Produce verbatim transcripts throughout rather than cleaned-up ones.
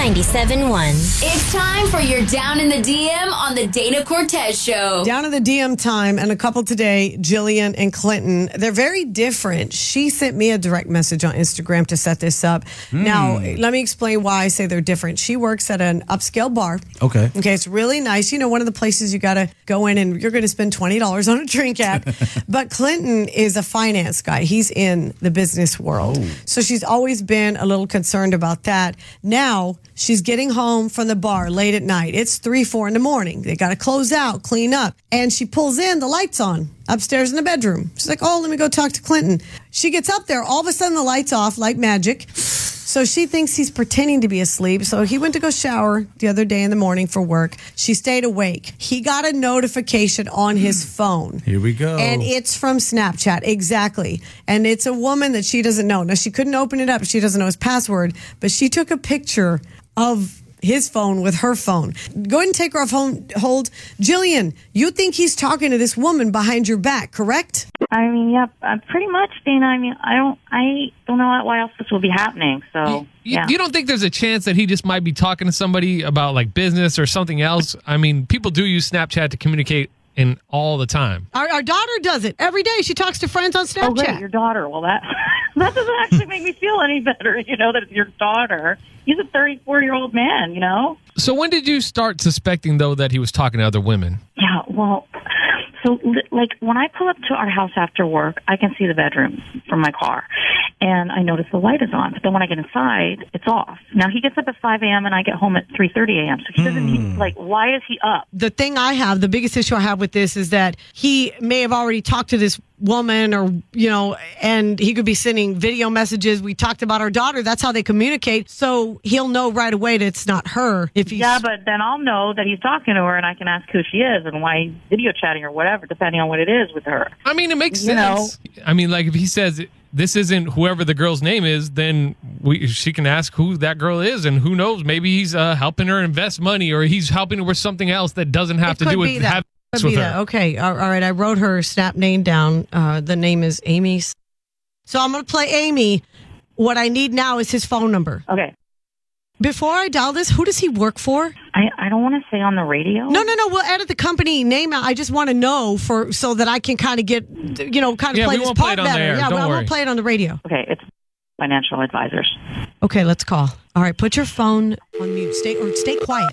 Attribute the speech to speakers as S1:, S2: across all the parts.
S1: ninety-seven point one.
S2: It's time for your Down in the D M on the Dana Cortez Show.
S3: Down in the D M time, and a couple today, Jillian and Clinton. They're very different. She sent me a direct message on Instagram to set this up. Mm. Now, let me explain why I say they're different. She works at an upscale bar.
S4: Okay.
S3: Okay, it's really nice. You know, one of the places you got to go in and you're going to spend twenty dollars on a drink at. But Clinton is a finance guy. He's in the business world. Oh. So she's always been a little concerned about that. Now, she's getting home from the bar late at night. It's three, four in the morning. They got to close out, clean up. And she pulls in, the lights on upstairs in the bedroom. She's like, oh, let me go talk to Clinton. She gets up there. All of a sudden, the lights off like magic. So she thinks he's pretending to be asleep. So he went to go shower the other day in the morning for work. She stayed awake. He got a notification on his phone.
S4: Here we go.
S3: And it's from Snapchat. Exactly. And it's a woman that she doesn't know. Now, she couldn't open it up. She doesn't know his password. But she took a picture of his phone with her phone. Go ahead and take her off hold. Jillian, you think he's talking to this woman behind your back, correct?
S5: I mean, yeah, uh, pretty much, Dana. I mean, I don't, I don't know why else this will be happening. So,
S6: you,
S5: yeah.
S6: You don't think there's a chance that he just might be talking to somebody about like business or something else? I mean, people do use Snapchat to communicate in all the time.
S3: Our, our daughter does it every day. She talks to friends on Snapchat.
S5: Oh, great, your daughter. Well, that that doesn't actually make me feel any better. You know that it's your daughter. He's a thirty-four year old man. You know.
S6: So when did you start suspecting though that he was talking to other women?
S5: Yeah. Well. So, like, when I pull up to our house after work, I can see the bedroom from my car, and I notice the light is on. But then when I get inside, it's off. Now, he gets up at five a.m., and I get home at three thirty a.m., so he doesn't need, like, why is he up?
S3: The thing I have, the biggest issue I have with this is that he may have already talked to this woman or, you know, and he could be sending video messages. We talked about our daughter. That's how they communicate. So he'll know right away that it's not her. If he's
S5: Yeah, but then I'll know that he's talking to her, and I can ask who she is and why he's video chatting or whatever, depending on what it is with her.
S6: I mean, it makes
S5: You
S6: sense.
S5: know?
S6: I mean, like if he says this isn't whoever the girl's name is, then we she can ask who that girl is, and who knows, maybe he's uh, helping her invest money, or he's helping her with something else that doesn't have
S3: It
S6: to
S3: could
S6: do
S3: be
S6: with
S3: that.
S6: having
S3: Could
S6: sex
S3: be
S6: with
S3: that.
S6: her.
S3: Okay. All all right. I wrote her snap name down. Uh, the name is Amy. So I'm going to play Amy. What I need now is his phone number.
S5: Okay.
S3: Before I dial this, who does he work for?
S5: I, I don't want to say on the radio.
S3: No, no, no. We'll edit the company name out. I just want to know for so that I can kind of get, you know, kind of
S6: Yeah,
S3: play
S6: we
S3: this
S6: won't play
S3: part
S6: it on the
S3: better.
S6: air.
S3: Yeah,
S6: Don't
S3: but I
S6: worry.
S3: won't play it on the radio.
S5: Okay, it's financial advisors.
S3: Okay, let's call. All right, put your phone on mute. Stay or stay quiet.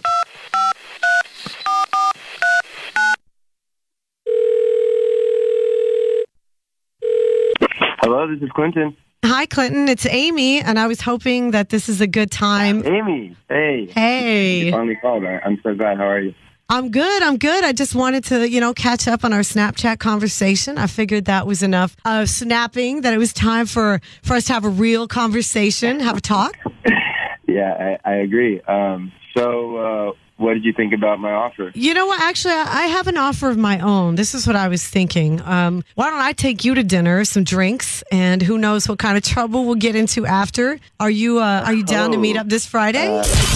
S7: Hello, this is Clinton.
S3: Hi, Clinton. It's Amy, and I was hoping that this is a good time.
S7: Amy, hey.
S3: Hey.
S7: You finally called. I- I'm so glad. How are you?
S3: I'm good. I'm good. I just wanted to, you know, catch up on our Snapchat conversation. I figured that was enough of snapping, that it was time for, for us to have a real conversation, have a talk.
S7: Yeah, I, I agree. Um, so, uh, what did you think about my offer?
S3: You know what? Actually, I I have an offer of my own. This is what I was thinking. Um, why don't I take you to dinner, some drinks, and who knows what kind of trouble we'll get into after? Are you uh, Are you down to meet up this Friday?
S7: Uh,